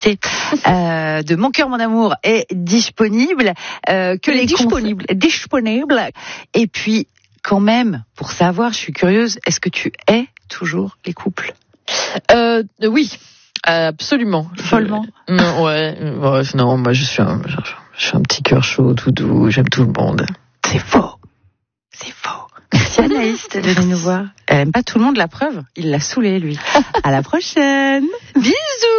de Mon cœur, mon amour est disponible. Disponible. Et puis, quand même, pour savoir, je suis curieuse, est-ce que tu hais toujours les couples? Oui, absolument. Follement. Non, non, moi je suis un petit cœur chaud, tout doux, j'aime tout le monde. C'est faux. Merci Anaïs de venir nous voir. Elle aime pas tout le monde, la preuve. Il l'a saoulé, lui. À la prochaine. Bisous.